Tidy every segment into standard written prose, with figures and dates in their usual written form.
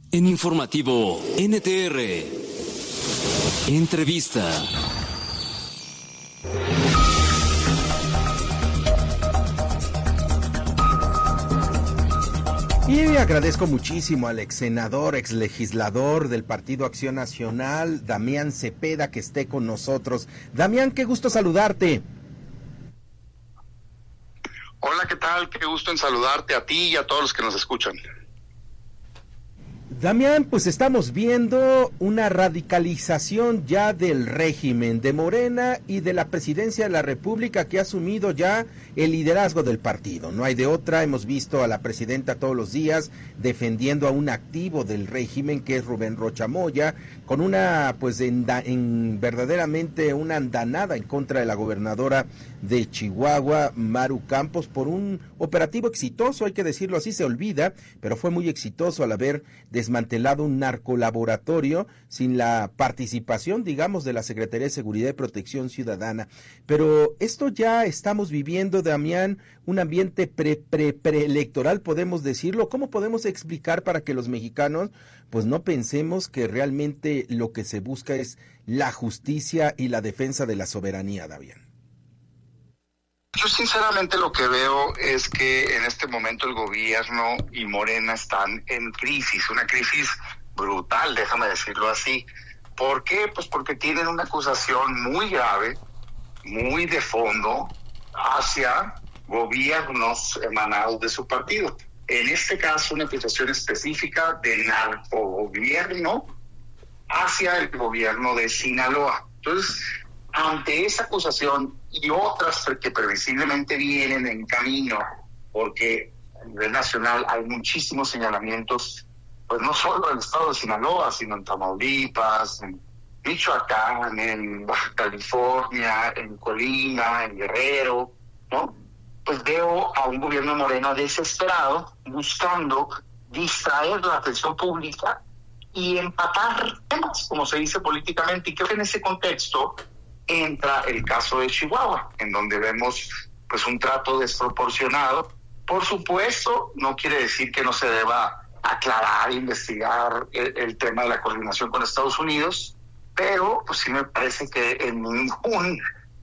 En Informativo NTR, entrevista. Y agradezco muchísimo al ex senador, ex legislador del Partido Acción Nacional, Damián Cepeda, que esté con nosotros. Damián, qué gusto saludarte. Hola, ¿qué tal? Qué gusto en saludarte a ti y a todos los que nos escuchan. Damián, pues estamos viendo una radicalización ya del régimen de Morena y de la presidencia de la República, que ha asumido ya el liderazgo del partido. No hay de otra. Hemos visto a la presidenta todos los días defendiendo a un activo del régimen, que es Rubén Rocha Moya, con una, pues, verdaderamente una andanada en contra de la gobernadora de Chihuahua, Maru Campos, por un operativo exitoso, hay que decirlo así, se olvida, pero fue muy exitoso al haber desmantelado un narcolaboratorio sin la participación, digamos, de la Secretaría de Seguridad y Protección Ciudadana. Pero esto ya estamos viviendo, Damián, un ambiente preelectoral, podemos decirlo. ¿Cómo podemos explicar para que los mexicanos pues no pensemos que realmente lo que se busca es la justicia y la defensa de la soberanía, Damián? Yo sinceramente lo que veo es que en este momento el gobierno y Morena están en crisis, una crisis brutal, déjame decirlo así. ¿Por qué? Pues porque tienen una acusación muy grave, muy de fondo, hacia gobiernos emanados de su partido. En este caso, una acusación específica de narcogobierno hacia el gobierno de Sinaloa. Entonces, ante esa acusación y otras que previsiblemente vienen en camino, porque a nivel nacional hay muchísimos señalamientos, pues no solo en el estado de Sinaloa, sino en Tamaulipas, en Michoacán, en Baja California, en Colima, en Guerrero, ¿no? Pues veo a un gobierno moreno desesperado, buscando distraer la atención pública y empatar temas, como se dice políticamente, y creo que en ese contexto entra el caso de Chihuahua, en donde vemos pues un trato desproporcionado. Por supuesto, no quiere decir que no se deba aclarar, investigar el tema de la coordinación con Estados Unidos, pero pues sí me parece que en ningún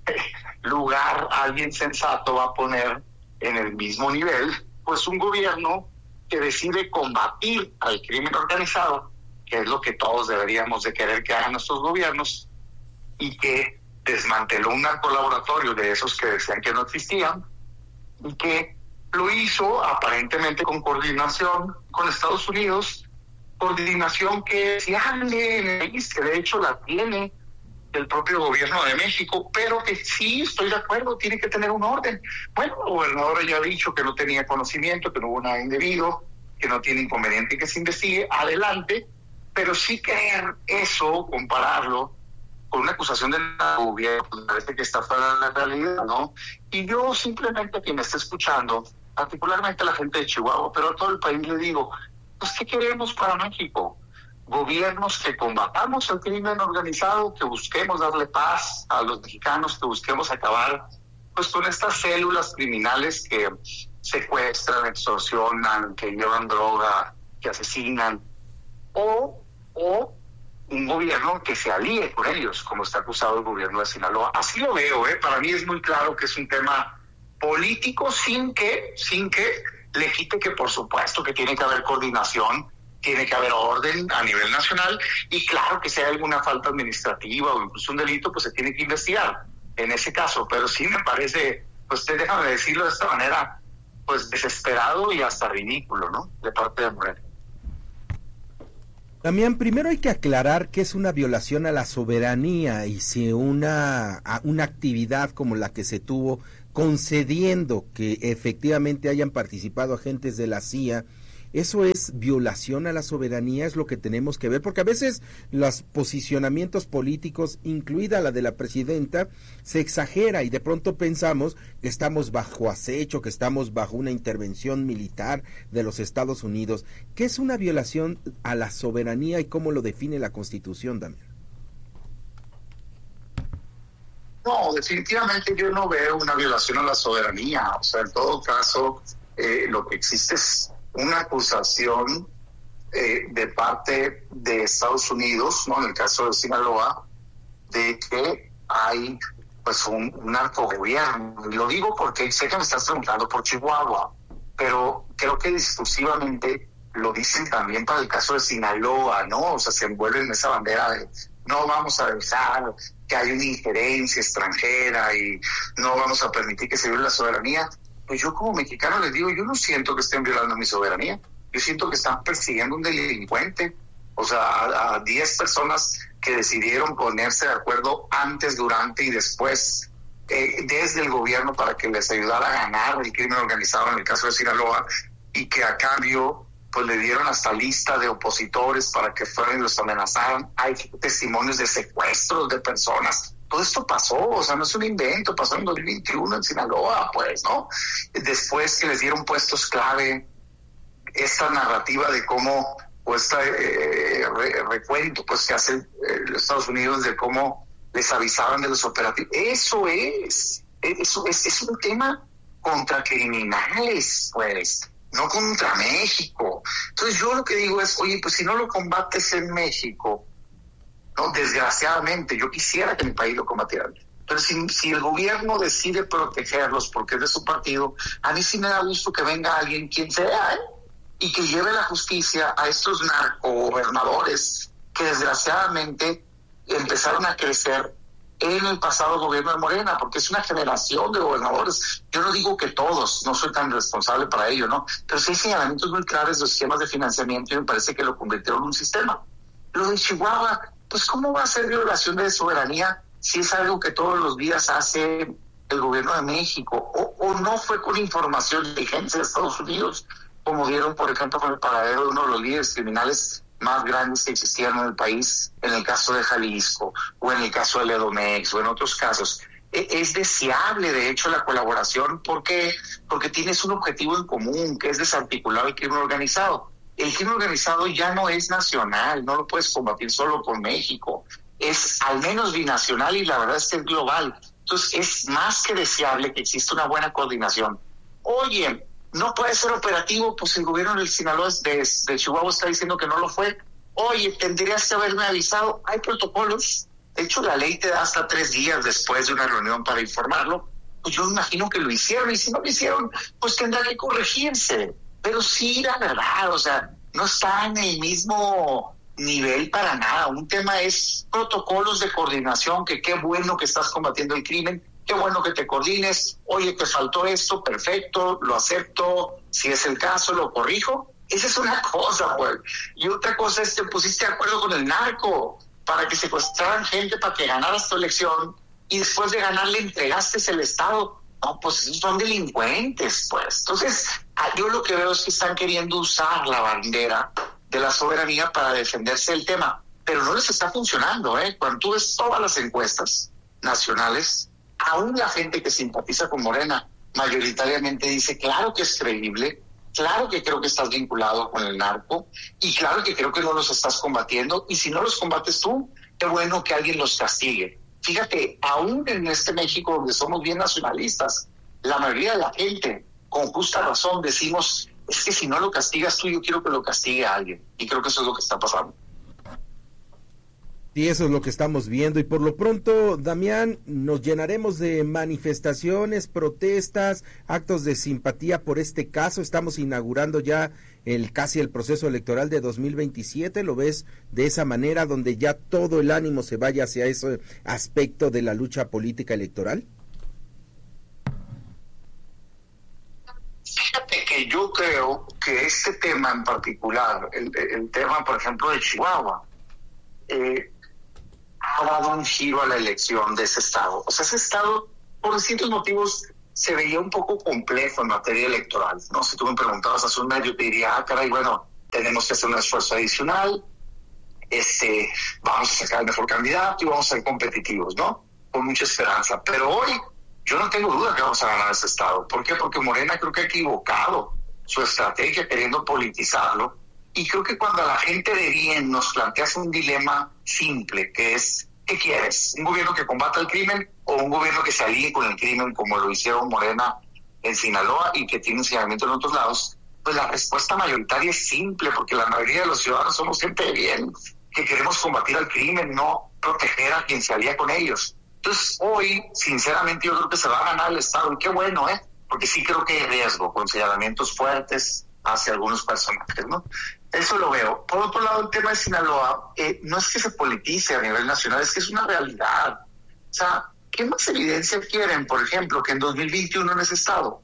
lugar alguien sensato va a poner en el mismo nivel pues un gobierno que decide combatir al crimen organizado, que es lo que todos deberíamos de querer que hagan nuestros gobiernos, y que desmanteló un narcolaboratorio de esos que decían que no existían, y que lo hizo aparentemente con coordinación con Estados Unidos, coordinación que se hable en el país, que de hecho la tiene el propio gobierno de México, pero que sí, estoy de acuerdo, tiene que tener un orden. Bueno, la gobernadora ya ha dicho que no tenía conocimiento, que no hubo nada indebido, que no tiene inconveniente que se investigue, adelante, pero sí creer eso, compararlo con una acusación de la gobierno, pues parece que está fuera de la realidad, ¿no? Y yo simplemente, a quien me está escuchando, particularmente a la gente de Chihuahua, pero a todo el país le digo, pues, ¿qué queremos para México? Gobiernos que combatamos el crimen organizado, que busquemos darle paz a los mexicanos, que busquemos acabar pues con estas células criminales que secuestran, extorsionan, que llevan droga, que asesinan, o un gobierno que se alíe con ellos, como está acusado el gobierno de Sinaloa. Así lo veo, para mí es muy claro que es un tema político, sin que le quite que por supuesto que tiene que haber coordinación, tiene que haber orden a nivel nacional, y claro que si hay alguna falta administrativa o incluso un delito, pues se tiene que investigar en ese caso, pero sí me parece, pues déjame decirlo de esta manera, pues desesperado y hasta ridículo, ¿no?, de parte de Morena. También primero hay que aclarar que es una violación a la soberanía, y si una actividad como la que se tuvo, concediendo que efectivamente hayan participado agentes de la CIA, eso es violación a la soberanía, es lo que tenemos que ver, porque a veces los posicionamientos políticos, incluida la de la presidenta, se exagera y de pronto pensamos que estamos bajo acecho, que estamos bajo una intervención militar de los Estados Unidos. ¿Qué es una violación a la soberanía y cómo lo define la Constitución, Damián? No, definitivamente yo no veo una violación a la soberanía. O sea, en todo caso, lo que existe es una acusación de parte de Estados Unidos, ¿no? En el caso de Sinaloa, de que hay pues un narcogobierno. Lo digo porque sé que me estás preguntando por Chihuahua, pero creo que discursivamente lo dicen también para el caso de Sinaloa, ¿no? O sea, se envuelven en esa bandera de no vamos a dejar que haya una injerencia extranjera y no vamos a permitir que se viole la soberanía. Pues yo como mexicano les digo, yo no siento que estén violando mi soberanía. Yo siento que están persiguiendo a un delincuente. O sea, a 10 personas que decidieron ponerse de acuerdo antes, durante y después desde el gobierno para que les ayudara a ganar el crimen organizado en el caso de Sinaloa, y que a cambio pues le dieron hasta lista de opositores para que fueran y los amenazaran. Hay testimonios de secuestros de personas. Todo esto pasó, o sea, no es un invento, pasó en 2021 en Sinaloa, pues, ¿no? Después que les dieron puestos clave, esta narrativa de cómo, o este recuento pues que hace los Estados Unidos de cómo les avisaban de los operativos. Eso es un tema contra criminales, pues, no contra México. Entonces yo lo que digo es, oye, pues si no lo combates en México, no, desgraciadamente, yo quisiera que mi país lo combatiera. Pero si el gobierno decide protegerlos porque es de su partido, a mí sí me da gusto que venga alguien, quien sea, y que lleve la justicia a estos narcogobernadores que desgraciadamente empezaron a crecer en el pasado gobierno de Morena, porque es una generación de gobernadores. Yo no digo que todos, no soy tan responsable para ello, ¿no? Pero sí hay señalamientos muy claros de esquemas de financiamiento y me parece que lo convirtieron en un sistema. Lo de Chihuahua, pues ¿cómo va a ser violación de soberanía si es algo que todos los días hace el gobierno de México? O no fue con información de inteligencia de Estados Unidos, como dieron, por ejemplo, con el paradero de uno de los líderes criminales más grandes que existían en el país, en el caso de Jalisco, o en el caso de Edomex, o en otros casos. Es deseable, de hecho, la colaboración, porque tienes un objetivo en común, que es desarticular el crimen organizado. El crimen organizado ya no es nacional, no lo puedes combatir solo con México, es al menos binacional y la verdad es que es global. Entonces es más que deseable que exista una buena coordinación. Oye, no puede ser operativo, pues el gobierno del Sinaloa de Chihuahua está diciendo que no lo fue. Oye, tendrías que haberme avisado. Hay protocolos. De hecho, la ley te da hasta 3 días después de una reunión para informarlo. Pues yo imagino que lo hicieron, y si no lo hicieron, pues tendrá que corregirse. Pero sí, la verdad, o sea, no está en el mismo nivel para nada. Un tema es protocolos de coordinación, que qué bueno que estás combatiendo el crimen, qué bueno que te coordines. Oye, te faltó esto, perfecto, lo acepto, si es el caso, lo corrijo. Esa es una cosa, pues. Y otra cosa es que te pusiste de acuerdo con el narco para que secuestraran gente para que ganaras tu elección y después de ganar le entregaste el Estado. No, pues son delincuentes, pues. Entonces, yo lo que veo es que están queriendo usar la bandera de la soberanía para defenderse del tema, pero no les está funcionando, ¿eh? Cuando tú ves todas las encuestas nacionales, aún la gente que simpatiza con Morena mayoritariamente dice, claro que es creíble, claro que creo que estás vinculado con el narco, y claro que creo que no los estás combatiendo, y si no los combates tú, qué bueno que alguien los castigue. Fíjate, aún en este México donde somos bien nacionalistas, la mayoría de la gente, con justa razón, decimos, es que si no lo castigas tú, yo quiero que lo castigue a alguien. Y creo que eso es lo que está pasando. Y eso es lo que estamos viendo. Y por lo pronto, Damián, nos llenaremos de manifestaciones, protestas, actos de simpatía por este caso. Estamos inaugurando ya casi el proceso electoral de 2027. ¿Lo ves de esa manera, donde ya todo el ánimo se vaya hacia ese aspecto de la lucha política electoral? Fíjate que yo creo que este tema en particular, el tema, por ejemplo, de Chihuahua, ha dado un giro a la elección de ese estado. O sea, ese estado, por distintos motivos, se veía un poco complejo en materia electoral, ¿no? Si tú me preguntabas hace un mes, yo te diría, caray, bueno, tenemos que hacer un esfuerzo adicional, vamos a sacar el mejor candidato y vamos a ser competitivos, ¿no? Con mucha esperanza. Pero hoy, yo no tengo duda que vamos a ganar ese estado. ¿Por qué? Porque Morena creo que ha equivocado su estrategia queriendo politizarlo. Y creo que cuando a la gente de bien nos planteas un dilema simple, que es, ¿qué quieres? ¿Un gobierno que combata el crimen o un gobierno que se alíe con el crimen, como lo hicieron Morena en Sinaloa y que tiene señalamiento en otros lados? Pues la respuesta mayoritaria es simple, porque la mayoría de los ciudadanos somos gente de bien, que queremos combatir al crimen, no proteger a quien se alía con ellos. Entonces, hoy, sinceramente, yo creo que se va a ganar el Estado, y qué bueno, porque sí creo que hay riesgo, con señalamientos fuertes hacia algunos personajes, ¿no? Eso lo veo. Por otro lado, el tema de Sinaloa, no es que se politice a nivel nacional, es que es una realidad. O sea, ¿qué más evidencia quieren, por ejemplo, que en 2021 en ese estado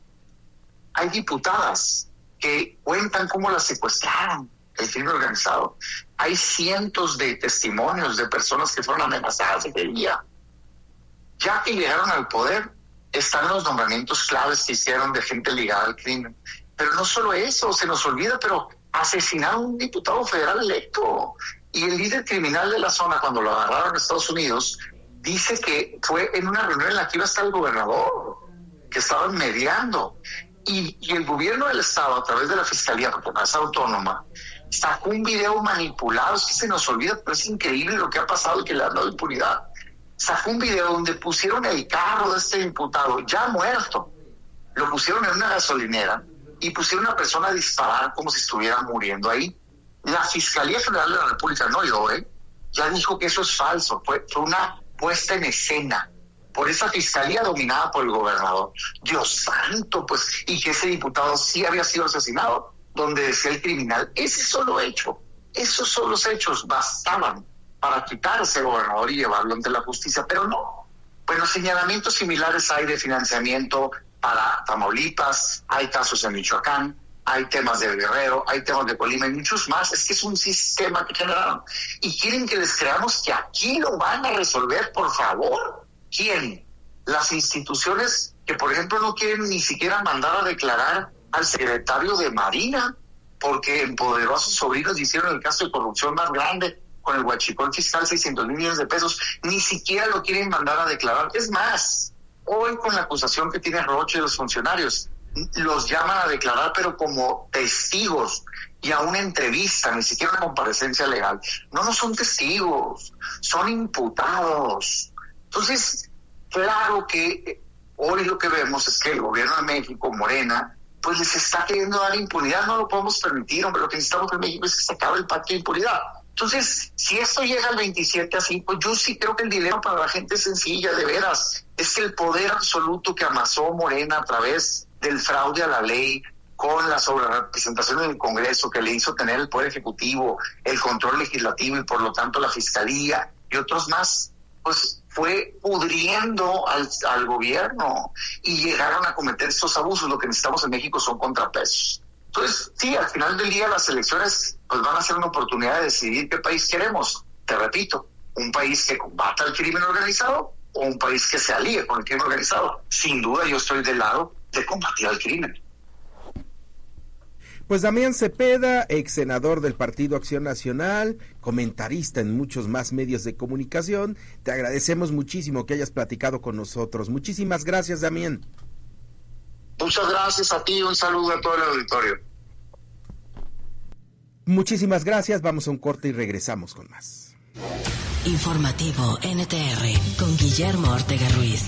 hay diputadas que cuentan cómo las secuestraron el crimen organizado? Hay cientos de testimonios de personas que fueron amenazadas ese día. Ya que llegaron al poder, están los nombramientos claves que hicieron de gente ligada al crimen. Pero no solo eso, se nos olvida, pero asesinaron a un diputado federal electo. Y el líder criminal de la zona, cuando lo agarraron en Estados Unidos, dice que fue en una reunión en la que iba a estar el gobernador, que estaban mediando. Y el gobierno del estado, a través de la fiscalía, porque no es autónoma, sacó un video manipulado. Es que se nos olvida, pero es increíble lo que ha pasado y que le han dado impunidad. Sacó un video donde pusieron el carro de este diputado, ya muerto, lo pusieron en una gasolinera y pusieron a una persona a disparar como si estuviera muriendo ahí. La Fiscalía General de la República, no yo, ya dijo que eso es falso, fue una puesta en escena por esa fiscalía dominada por el gobernador. Dios santo, pues, y que ese diputado sí había sido asesinado, donde decía el criminal, ese solo hecho, esos son los hechos, bastaban para quitar a ese gobernador y llevarlo ante la justicia, pero no. Bueno, señalamientos similares hay de financiamiento para Tamaulipas, hay casos en Michoacán, hay temas de Guerrero, hay temas de Colima y muchos más. Es que es un sistema que generaron. Y quieren que les creamos que aquí lo van a resolver, por favor. ¿Quién? Las instituciones que, por ejemplo, no quieren ni siquiera mandar a declarar al secretario de Marina, porque empoderó a sus sobrinos y hicieron el caso de corrupción más grande con el huachicol fiscal, 600,000 millones de pesos. Ni siquiera lo quieren mandar a declarar. Es más, hoy con la acusación que tiene Rocha y los funcionarios, los llaman a declarar, pero como testigos y a una entrevista, ni siquiera una comparecencia legal. No son testigos, son imputados. Entonces, claro que hoy lo que vemos es que el gobierno de México, Morena, pues les está queriendo dar impunidad. No lo podemos permitir, hombre. Lo que necesitamos en México es que se acabe el pacto de impunidad. Entonces, si esto llega al 27 así, pues yo sí creo que el dilema para la gente es sencilla, de veras. Es que el poder absoluto que amasó Morena a través del fraude a la ley, con la sobrerepresentación en el Congreso, que le hizo tener el Poder Ejecutivo, el control legislativo y por lo tanto la Fiscalía y otros más, pues fue pudriendo al gobierno y llegaron a cometer estos abusos. Lo que necesitamos en México son contrapesos. Entonces, sí, al final del día las elecciones pues van a ser una oportunidad de decidir qué país queremos. Te repito, un país que combata el crimen organizado o un país que se alíe con el crimen organizado. Sin duda yo estoy del lado de combatir al crimen. Pues Damián Cepeda, ex senador del Partido Acción Nacional, comentarista en muchos más medios de comunicación, te agradecemos muchísimo que hayas platicado con nosotros. Muchísimas gracias, Damián. Muchas gracias a ti, un saludo a todo el auditorio. Muchísimas gracias, vamos a un corte y regresamos con más. Informativo NTR con Guillermo Ortega Ruiz.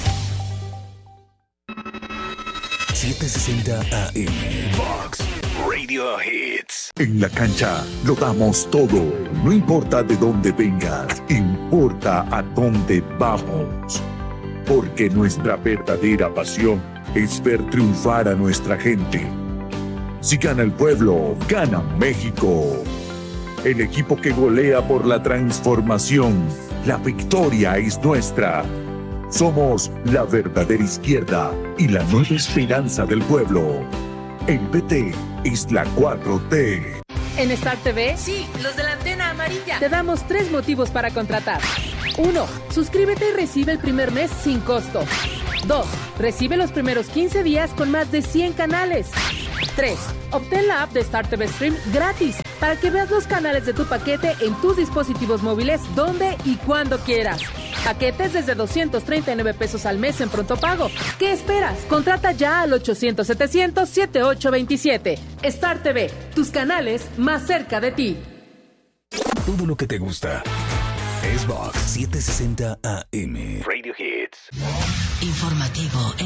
760 AM Vox Radio Hits. En la cancha lo damos todo. No importa de dónde vengas, importa a dónde vamos. Porque nuestra verdadera pasión es ver triunfar a nuestra gente. Si gana el pueblo, gana México. El equipo que golea por la transformación. La victoria es nuestra. Somos la verdadera izquierda y la nueva esperanza del pueblo. El PT es la 4T. En Star TV, sí, los de la antena amarilla, te damos 3 motivos para contratar. 1. Suscríbete y recibe el primer mes sin costo. 2. Recibe los primeros 15 días con más de 100 canales. 3. Obtén la app de Star TV Stream gratis para que veas los canales de tu paquete en tus dispositivos móviles donde y cuando quieras. Paquetes desde 239 pesos al mes en pronto pago. ¿Qué esperas? Contrata ya al 800-700-7827. Star TV, tus canales más cerca de ti. Todo lo que te gusta es Vox 760 AM Radio Hits. Informativo